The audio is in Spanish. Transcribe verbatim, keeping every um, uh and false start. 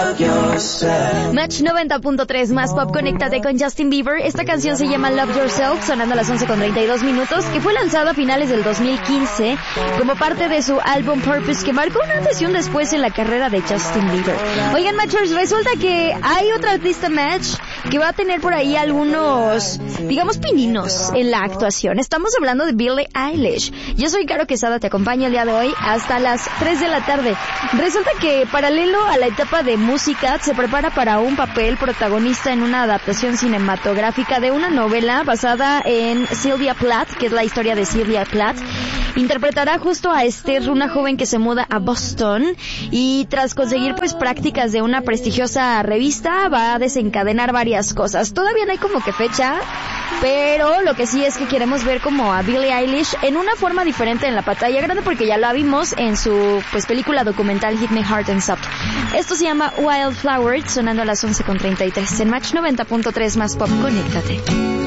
Match noventa punto tres más pop, conéctate con Justin Bieber. Esta canción se llama Love Yourself, sonando a las once con treinta y dos minutos, que fue lanzado a finales del dos mil quince como parte de su álbum Purpose, que marcó una antes y un después en la carrera de Justin Bieber. Oigan, Matchers, resulta que hay otra artista Match que va a tener por ahí algunos, digamos, pininos en la actuación. Estamos hablando de Billie Eilish. Yo soy Caro Quesada, te acompaño el día de hoy hasta las tres de la tarde. Resulta que paralelo a la etapa de música, se prepara para un papel protagonista en una adaptación cinematográfica de una novela basada en Sylvia Plath, que es la historia de Sylvia Plath. Interpretará justo a Esther, una joven que se muda a Boston y tras conseguir pues prácticas de una prestigiosa revista va a desencadenar varias cosas. Todavía no hay como que fecha, pero lo que sí es que queremos ver como a Billie Eilish en una forma diferente en la pantalla grande, porque ya la vimos en su pues película documental Hit Me Hard and Soft. Esto se llama Wildflower, sonando a las once con treinta y tres en Match noventa punto tres más pop, conéctate.